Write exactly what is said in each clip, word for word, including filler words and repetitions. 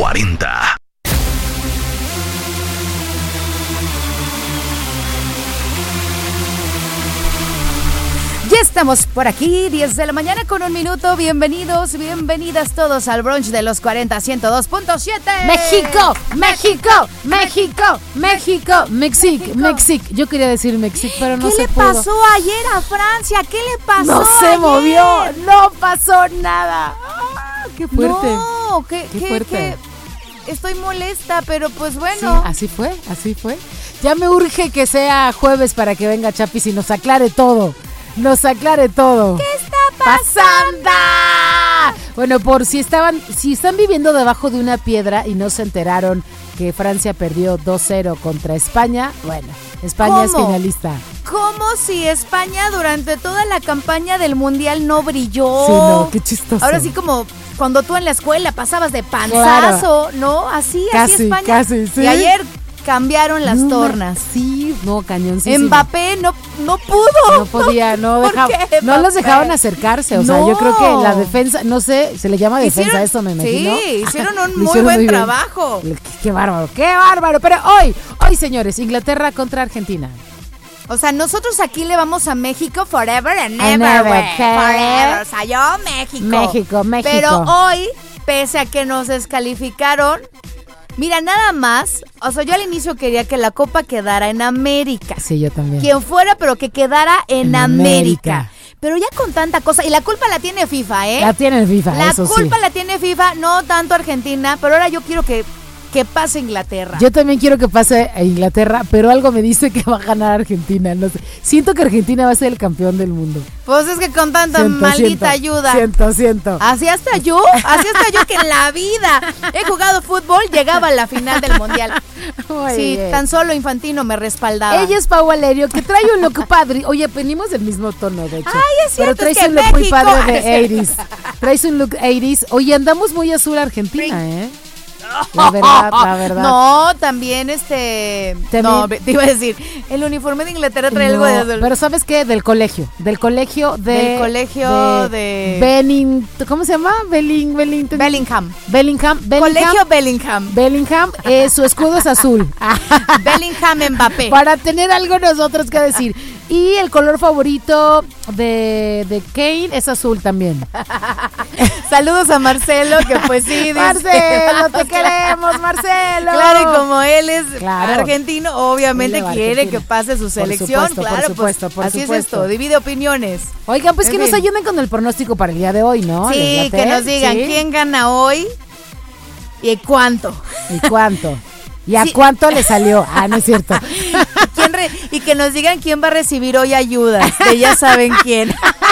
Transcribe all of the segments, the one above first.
cuarenta. Ya estamos por aquí, diez de la mañana con un minuto. Bienvenidos, bienvenidas todos al brunch de los cuarenta, ciento dos punto siete. México, México, México, México, Mexic, Mexic. Yo quería decir Mexic, pero no se pudo. ¿Qué le pasó ayer a Francia? ¿Qué le pasó? No se ayer? movió, no pasó nada. Ah, qué fuerte. No, qué, qué qué fuerte. Qué... Estoy molesta, pero pues bueno. Sí, así fue, así fue. Ya me urge que sea jueves para que venga Chapis y nos aclare todo. Nos aclare todo. ¿Qué está pasando? Bueno, por si estaban, si están viviendo debajo de una piedra y no se enteraron que Francia perdió dos cero contra España, bueno, España ¿Cómo? es finalista. Como si España durante toda la campaña del Mundial no brilló. Sí, no, qué chistoso. Ahora sí como cuando tú en la escuela pasabas de panzazo, claro. ¿No? Así, casi, así España. Casi, sí. Y ayer cambiaron las no, tornas. Sí, no, cañoncísimo. Mbappé no, no pudo. No podía, no dejaba, no los dejaban acercarse, o sea, no. yo creo que la defensa, no sé, se le llama defensa hicieron, eso, me imagino. Sí, hicieron un muy hicieron buen muy trabajo. Qué, qué bárbaro, qué bárbaro, pero hoy, hoy señores, Inglaterra contra Argentina. O sea, nosotros aquí le vamos a México forever and And ever, never, güey. ¿qué? Forever, o sea, yo México. México, México. Pero hoy, pese a que nos descalificaron, mira, nada más, o sea, yo al inicio quería que la copa quedara en América. Sí, yo también. Quien fuera, pero que quedara en, en América. América. Pero ya con tanta cosa, y la culpa la tiene FIFA, ¿eh? La tiene FIFA, La eso culpa sí. la tiene FIFA, no tanto Argentina, pero ahora yo quiero que, que pase Inglaterra. Yo también quiero que pase a Inglaterra, pero algo me dice que va a ganar Argentina, no sé. Siento que Argentina va a ser el campeón del mundo. Pues es que con tanta siento, maldita siento, ayuda. Siento, siento. Así hasta yo, así hasta yo que en la vida he jugado fútbol, llegaba a la final del mundial. Muy sí, bien. Tan solo Infantino me respaldaba. Ella es Pau Valerio, que trae un look padre. Oye, venimos del mismo tono, de hecho. Ay, es cierto, pero traes es que un look México, muy padre de ochenta. Traes un look ochenta. Oye, andamos muy azul Argentina, ¿eh? La verdad, la verdad. No, también este... ¿También? No, te iba a decir, el uniforme de Inglaterra trae no, algo de... Pero ¿sabes qué? Del colegio. Del colegio de... Del colegio de... de Benning, ¿cómo se llama? Belling, Belling, Bellingham. Bellingham. Bellingham. Colegio Bellingham. Bellingham, eh, su escudo es azul. Bellingham Mbappé. Para tener algo nosotros que decir. Y el color favorito de, de Kane es azul también. Saludos a Marcelo, que pues sí, dice, Marcelo, te queremos, Marcelo. Claro, y como él es claro. argentino, obviamente quiere Argentina. Que pase su selección. Por supuesto, claro, por supuesto, pues, por así supuesto. es esto, divide opiniones. Oigan, pues en que fin. nos ayuden con el pronóstico para el día de hoy, ¿no? Sí, que nos digan ¿sí? quién gana hoy y cuánto. ¿Y cuánto? ¿Y a sí. cuánto le salió? Ah, no es cierto. ¿Quién re- y que nos digan quién va a recibir hoy ayudas, que ya saben quién.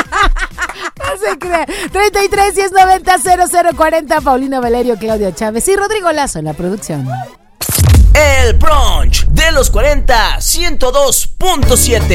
No se crea. treinta y tres, diez, noventa, cero cero cuarenta. Paulina Valerio, Claudia Chávez y Rodrigo Lazo en la producción. El brunch de los cuarenta, ciento dos punto siete.